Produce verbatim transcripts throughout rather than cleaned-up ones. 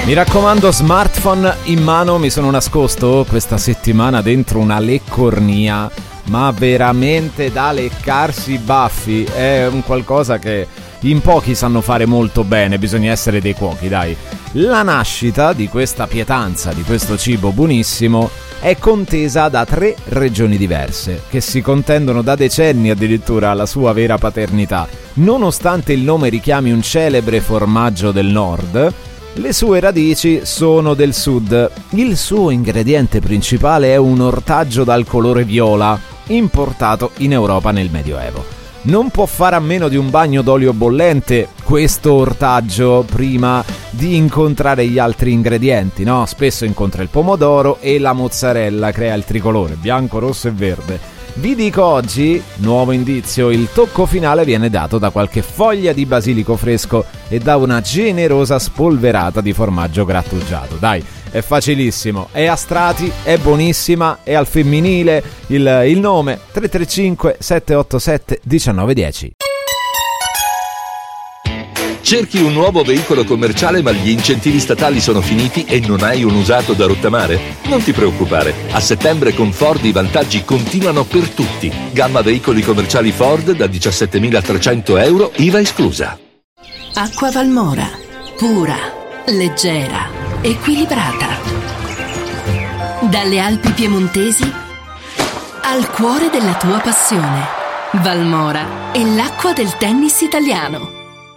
Mi raccomando, smartphone in mano. Mi sono nascosto questa settimana dentro una leccornia, ma veramente da leccarsi i baffi. È un qualcosa che in pochi sanno fare molto bene, bisogna essere dei cuochi, dai. La nascita di questa pietanza, di questo cibo buonissimo, è contesa da tre regioni diverse, che si contendono da decenni addirittura la sua vera paternità. Nonostante il nome richiami un celebre formaggio del nord, le sue radici sono del sud. Il suo ingrediente principale è un ortaggio dal colore viola, importato in Europa nel Medioevo. Non può fare a meno di un bagno d'olio bollente questo ortaggio prima di incontrare gli altri ingredienti, no? Spesso incontra il pomodoro e la mozzarella, crea il tricolore, bianco, rosso e verde. Vi dico oggi, nuovo indizio, il tocco finale viene dato da qualche foglia di basilico fresco e da una generosa spolverata di formaggio grattugiato. Dai, è facilissimo, è a strati, è buonissima, è al femminile, il, il nome tre tre cinque sette otto sette uno nove uno zero. Cerchi un nuovo veicolo commerciale ma gli incentivi statali sono finiti e non hai un usato da rottamare? Non ti preoccupare, a settembre con Ford i vantaggi continuano per tutti. Gamma veicoli commerciali Ford da diciassettemilatrecento euro, I V A esclusa. Acqua Valmora, pura, leggera, equilibrata. Dalle Alpi piemontesi al cuore della tua passione. Valmora è l'acqua del tennis italiano.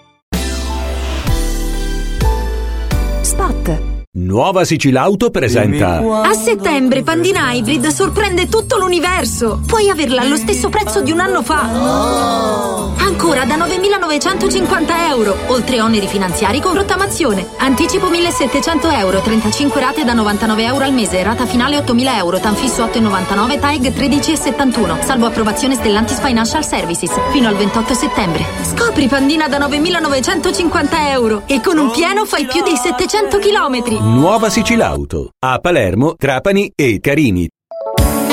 Spot. Nuova Sicilauto presenta. A settembre Pandina Hybrid sorprende tutto l'universo. Puoi averla allo stesso prezzo di un anno fa. Ancora da novemilanovecentocinquanta euro, oltre oneri finanziari con rottamazione. Anticipo millesettecento euro, trentacinque rate da novantanove euro al mese, rata finale ottomila euro, tanfisso otto virgola novantanove, T A E G tredici virgola settantuno, salvo approvazione Stellantis Financial Services, fino al ventotto settembre. Scopri Pandina da novemilanovecentocinquanta euro e con un pieno fai più di settecento chilometri. Nuova Sicilauto. A Palermo, Trapani e Carini.